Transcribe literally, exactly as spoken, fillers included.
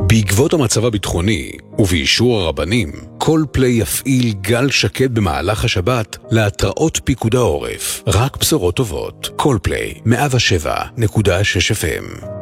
בעקבות המצב הביטחוני ובאישור הרבנים, קולפליי יפעיל גל שקט במהלך השבת להתראות פיקוד העורף. רק בשורות טובות. קולפליי מאה שבע נקודה שש אף אם